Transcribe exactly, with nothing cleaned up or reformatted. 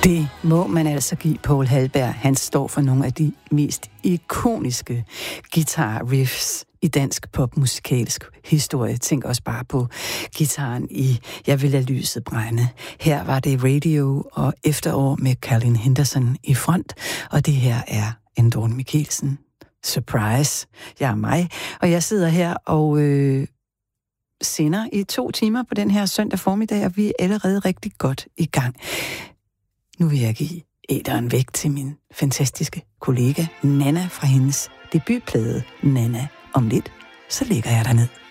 Det må man altså give Paul Halberg. Han står for nogle af de mest ikoniske guitar-riffs i dansk popmusikalsk historie. Tænk også bare på gitaren i Jeg vil lade lyset brænde. Her var det Radio og Efterår med Carlin Henderson i front, og det her er Endorne Mikkelsen. Surprise. Jeg er mig, og jeg sidder her og øh, sender i to timer på den her søndag formiddag, og vi er allerede rigtig godt i gang. Nu vil jeg give æteren væk til min fantastiske kollega Nana fra hendes debutplade Nana. Om lidt, så ligger jeg derned.